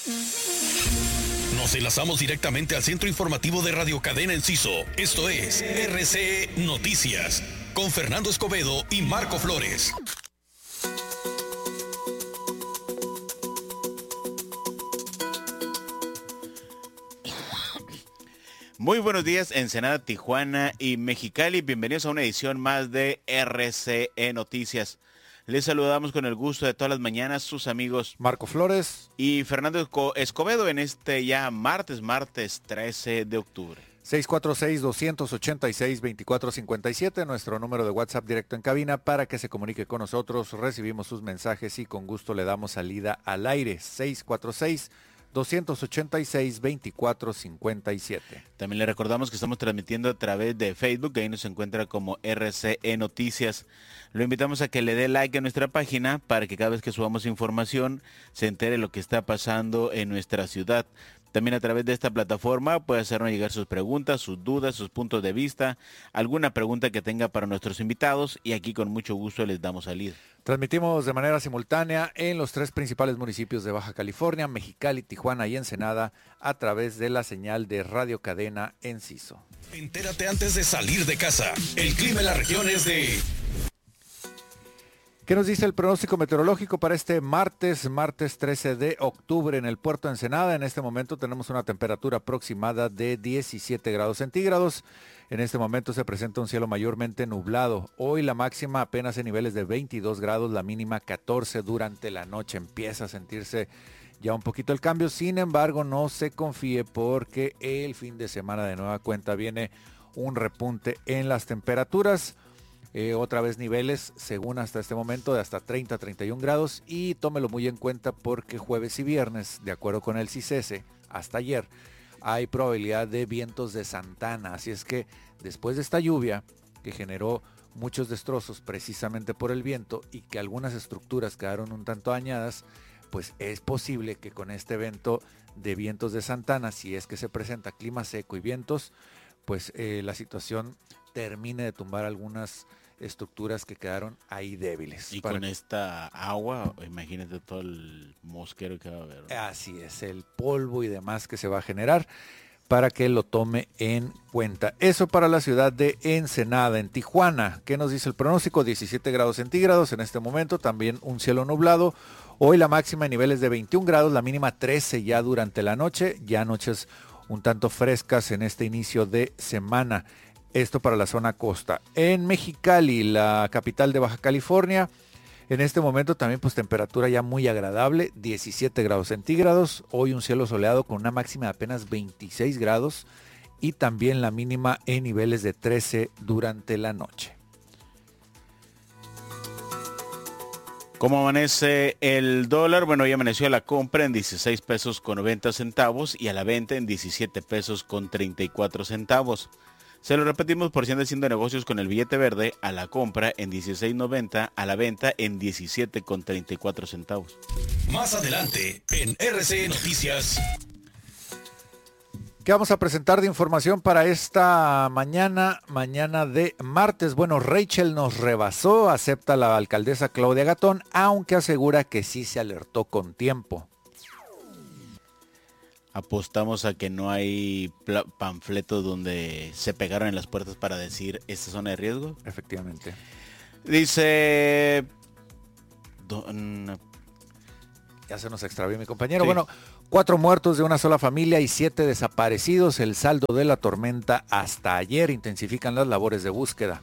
Nos enlazamos directamente al centro informativo de Radio Cadena Enciso. Esto es RCE Noticias, con Fernando Escobedo y Marco Flores. Muy buenos días, Ensenada, Tijuana y Mexicali. Bienvenidos a una edición más de RCE Noticias. Les saludamos con el gusto de todas las mañanas sus amigos Marco Flores y Fernando Escobedo en este ya martes 13 de octubre. 646-286-2457, nuestro número de WhatsApp directo en cabina para que se comunique con nosotros. Recibimos sus mensajes y con gusto le damos salida al aire. 646-286-2457. También le recordamos que estamos transmitiendo a través de Facebook, ahí nos encuentra como RCE Noticias. Lo invitamos a que le dé like a nuestra página para que cada vez que subamos información se entere lo que está pasando en nuestra ciudad. También a través de esta plataforma puede hacernos llegar sus preguntas, sus dudas, sus puntos de vista, alguna pregunta que tenga para nuestros invitados y aquí con mucho gusto les damos salida. Transmitimos de manera simultánea en los 3 principales municipios de Baja California, Mexicali, Tijuana y Ensenada a través de la señal de Radio Cadena Enciso. Entérate antes de salir de casa. El clima en la región es de... ¿Qué nos dice el pronóstico meteorológico para este martes 13 de octubre en el puerto de Ensenada? En este momento tenemos una temperatura aproximada de 17 grados centígrados. En este momento se presenta un cielo mayormente nublado. Hoy la máxima apenas en niveles de 22 grados, la mínima 14 durante la noche. Empieza a sentirse ya un poquito el cambio. Sin embargo, no se confíe porque el fin de semana de nueva cuenta viene un repunte en las temperaturas. Otra vez niveles, según hasta este momento, de hasta 30-31 grados y tómelo muy en cuenta porque jueves y viernes, de acuerdo con el CICESE, hasta ayer, hay probabilidad de vientos de Santana. Así es que después de esta lluvia que generó muchos destrozos precisamente por el viento y que algunas estructuras quedaron un tanto dañadas, pues es posible que con este evento de vientos de Santana, si es que se presenta clima seco y vientos, pues la situación termine de tumbar algunas estructuras que quedaron ahí débiles. Y con esta agua, imagínate todo el mosquero que va a haber, ¿no? Así es, el polvo y demás que se va a generar para que lo tome en cuenta. Eso para la ciudad de Ensenada. En Tijuana, ¿qué nos dice el pronóstico? 17 grados centígrados en este momento, también un cielo nublado. Hoy la máxima en niveles de 21 grados, la mínima 13 ya durante la noche, ya noches un tanto frescas en este inicio de semana. Esto para la zona costa. En Mexicali, la capital de Baja California, en este momento también pues temperatura ya muy agradable, 17 grados centígrados. Hoy un cielo soleado con una máxima de apenas 26 grados y también la mínima en niveles de 13 durante la noche. ¿Cómo amanece el dólar? Bueno, hoy amaneció a la compra en 16 pesos con 90 centavos y a la venta en 17 pesos con 34 centavos. Se lo repetimos por si anda haciendo negocios con el billete verde, a la compra en 16.90, a la venta en 17.34 centavos. Más adelante en RCE Noticias. ¿Qué vamos a presentar de información para esta mañana de martes? Bueno, Rachel nos rebasó, acepta la alcaldesa Claudia Gatón, aunque asegura que sí se alertó con tiempo. Apostamos a que no hay panfletos donde se pegaron en las puertas para decir esta zona de riesgo. Efectivamente. Dice... Ya se nos extravió mi compañero. Sí. Bueno, 4 muertos de una sola familia y 7 desaparecidos. El saldo de la tormenta hasta ayer. Intensifican las labores de búsqueda.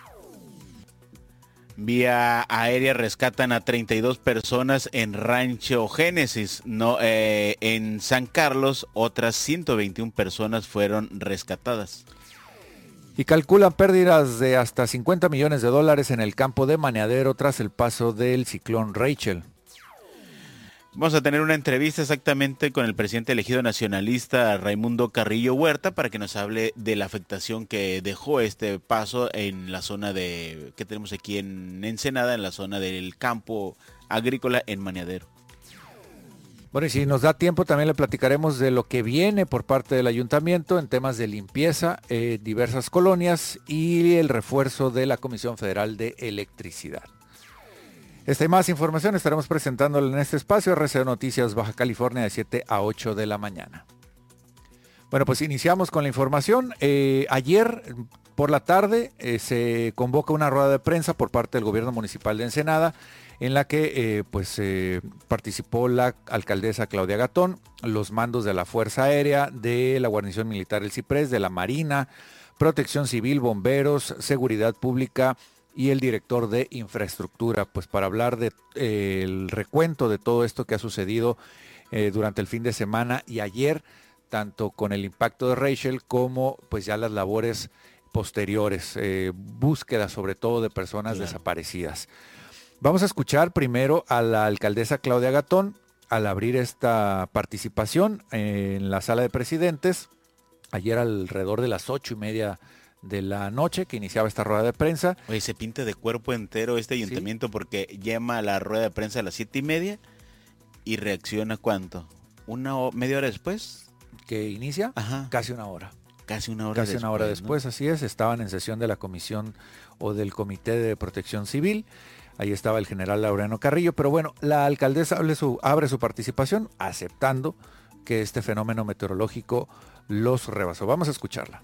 Vía aérea rescatan a 32 personas en Rancho Génesis. En San Carlos, otras 121 personas fueron rescatadas. Y calculan pérdidas de hasta $50 millones en el campo de Maneadero tras el paso del ciclón Rachel. Vamos a tener una entrevista exactamente con el presidente elegido nacionalista Raimundo Carrillo Huerta para que nos hable de la afectación que dejó este paso en la zona que tenemos aquí en Ensenada, en la zona del campo agrícola en Maneadero. Bueno, y si nos da tiempo también le platicaremos de lo que viene por parte del ayuntamiento en temas de limpieza, diversas colonias y el refuerzo de la Comisión Federal de Electricidad. Esta y más información estaremos presentándola en este espacio, RCO Noticias Baja California, de 7 a 8 de la mañana. Bueno, pues iniciamos con la información. Ayer por la tarde se convoca una rueda de prensa por parte del gobierno municipal de Ensenada, en la que participó la alcaldesa Claudia Gatón, los mandos de la Fuerza Aérea, de la Guarnición Militar El Ciprés, de la Marina, Protección Civil, Bomberos, Seguridad Pública y el director de Infraestructura, pues para hablar del recuento de todo esto que ha sucedido durante el fin de semana y ayer, tanto con el impacto de Rachel como pues ya las labores posteriores, búsqueda sobre todo de personas desaparecidas. Vamos a escuchar primero a la alcaldesa Claudia Gatón al abrir esta participación en la sala de presidentes, ayer alrededor de las 8:30 de la noche que iniciaba esta rueda de prensa. Oye, se pinta de cuerpo entero este ayuntamiento, ¿sí? Porque llama a la rueda de prensa a las 7:30 y reacciona ¿cuánto? ¿Media hora después? ¿Que inicia? Ajá. Casi una hora. Casi una hora después, ¿no? Así es, estaban en sesión de la comisión o del Comité de Protección Civil. Ahí estaba el general Laureano Carrillo, pero bueno, la alcaldesa abre su participación aceptando que este fenómeno meteorológico los rebasó. Vamos a escucharla.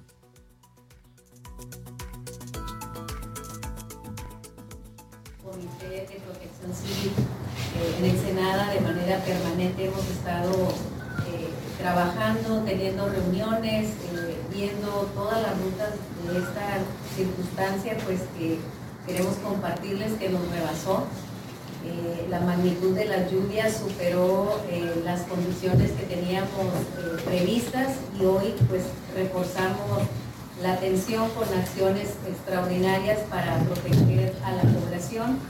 Comité de Protección Civil en Ensenada de manera permanente hemos estado trabajando, teniendo reuniones, viendo todas las rutas de esta circunstancia, pues que queremos compartirles que nos rebasó. La magnitud de las lluvias superó las condiciones que teníamos previstas y hoy pues reforzamos la atención con acciones extraordinarias para proteger a la población.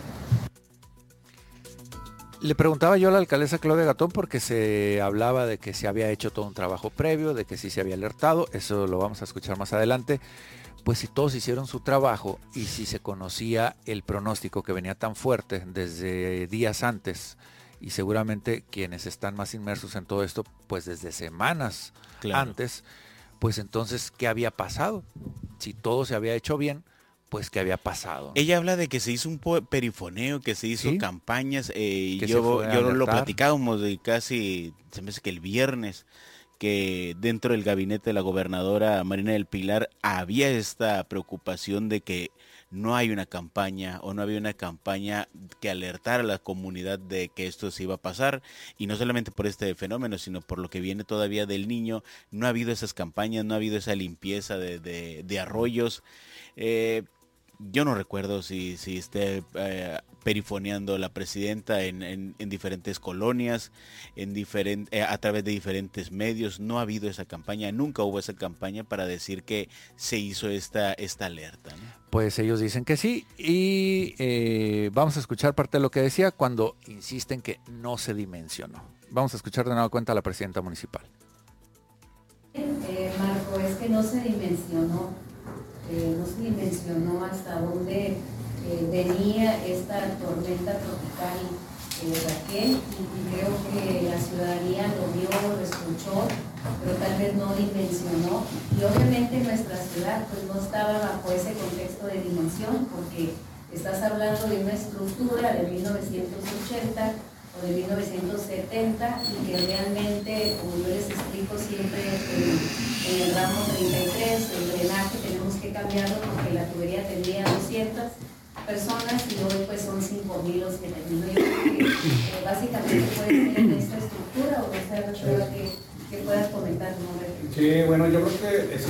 Le preguntaba yo a la alcaldesa Claudia Gatón porque se hablaba de que se había hecho todo un trabajo previo, de que sí se había alertado, eso lo vamos a escuchar más adelante. Pues si todos hicieron su trabajo y si se conocía el pronóstico que venía tan fuerte desde días antes, y seguramente quienes están más inmersos en todo esto, pues desde semanas antes, pues entonces, ¿qué había pasado? Si todo se había hecho bien, pues ¿qué había pasado? Ella habla de que se hizo un perifoneo, que se hizo campañas, yo lo platicábamos de casi, se me hace que el viernes, que dentro del gabinete de la gobernadora Marina del Pilar había esta preocupación de que no hay una campaña o no había una campaña que alertara a la comunidad de que esto se iba a pasar, y no solamente por este fenómeno, sino por lo que viene todavía del Niño. No ha habido esas campañas, no ha habido esa limpieza de arroyos. Yo no recuerdo si esté perifoneando la presidenta en diferentes colonias, a través de diferentes medios. No ha habido esa campaña, nunca hubo esa campaña para decir que se hizo esta alerta, ¿no? Pues ellos dicen que sí, y vamos a escuchar parte de lo que decía cuando insisten que no se dimensionó. Vamos a escuchar de nueva cuenta a la presidenta municipal. Marco, es que no se dimensionó. No se dimensionó hasta dónde venía esta tormenta tropical Raquel, y creo que la ciudadanía lo vio, lo escuchó, pero tal vez no dimensionó, y obviamente nuestra ciudad pues no estaba bajo ese contexto de dimensión, porque estás hablando de una estructura de 1980 o de 1970 y que realmente, como yo les explico siempre en el ramo 33, el drenaje tenemos que cambiarlo porque la tubería tendría 200 personas y hoy pues son 5,000 los que tenemos. Yo creo que básicamente puede ser en esta estructura, o esta es la prueba que puedas comentar, ¿no? Sí, bueno, yo creo que